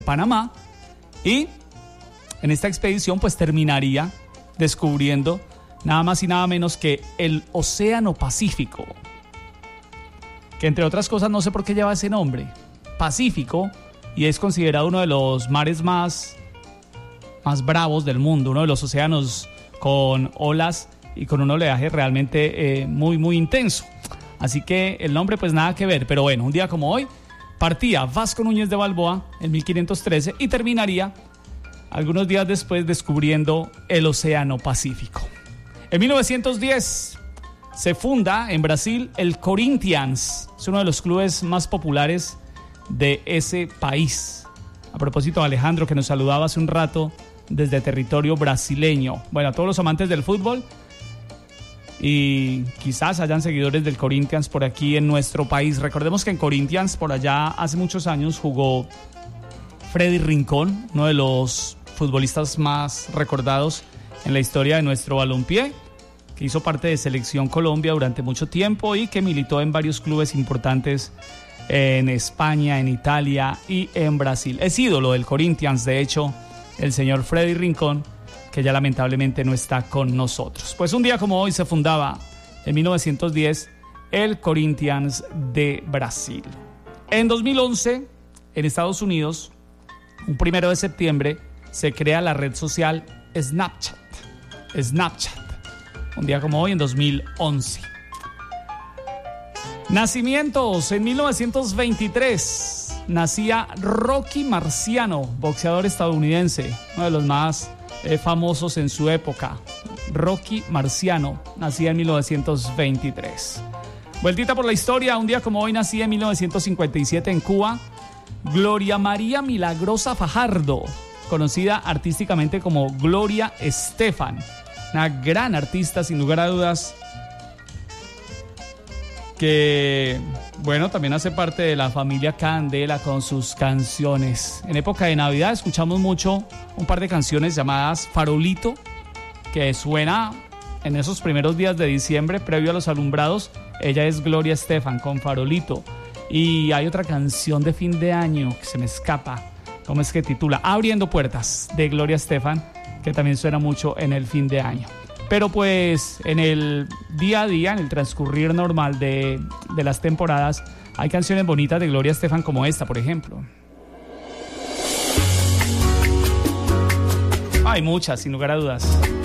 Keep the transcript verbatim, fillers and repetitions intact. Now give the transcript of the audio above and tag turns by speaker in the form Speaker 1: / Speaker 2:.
Speaker 1: Panamá, y en esta expedición pues terminaría descubriendo nada más y nada menos que el Océano Pacífico, que entre otras cosas no sé por qué lleva ese nombre, Pacífico, y es considerado uno de los mares más, más bravos del mundo, uno de los océanos con olas y con un oleaje realmente eh, muy muy intenso. Así que el nombre pues nada que ver, pero bueno, un día como hoy partía Vasco Núñez de Balboa en mil quinientos trece y terminaría algunos días después descubriendo el Océano Pacífico. En mil novecientos diez se funda en Brasil el Corinthians, es uno de los clubes más populares de ese país. A propósito, Alejandro, que nos saludaba hace un rato desde territorio brasileño. Bueno, a todos los amantes del fútbol, y quizás hayan seguidores del Corinthians por aquí en nuestro país. Recordemos que en Corinthians, por allá hace muchos años, jugó Freddy Rincón, uno de los futbolistas más recordados en la historia de nuestro balompié, que hizo parte de Selección Colombia durante mucho tiempo y que militó en varios clubes importantes en España, en Italia y en Brasil. Es ídolo del Corinthians, de hecho, el señor Freddy Rincón, que ya lamentablemente no está con nosotros. Pues un día como hoy se fundaba en mil novecientos diez el Corinthians de Brasil. En dos mil once, en Estados Unidos, un primero de septiembre, se crea la red social Snapchat. Snapchat. Un día como hoy, en dos mil once. Nacimientos. En mil novecientos veintitrés nacía Rocky Marciano, boxeador estadounidense, uno de los más eh, famosos en su época. Rocky Marciano nacía en mil novecientos veintitrés. Vueltita por la historia. Un día como hoy nacía en mil novecientos cincuenta y siete en Cuba Gloria María Milagrosa Fajardo, conocida artísticamente como Gloria Estefan, una gran artista sin lugar a dudas, que, bueno, también hace parte de la familia Candela con sus canciones. En época de Navidad escuchamos mucho un par de canciones llamadas Farolito, que suena en esos primeros días de diciembre, previo a los alumbrados. Ella es Gloria Estefan con Farolito. Y hay otra canción de fin de año que se me escapa. ¿Cómo es que titula? Abriendo Puertas, de Gloria Estefan, que también suena mucho en el fin de año. Pero pues en el día a día, en el transcurrir normal de, de las temporadas, hay canciones bonitas de Gloria Estefan como esta, por ejemplo. Hay muchas, sin lugar a dudas.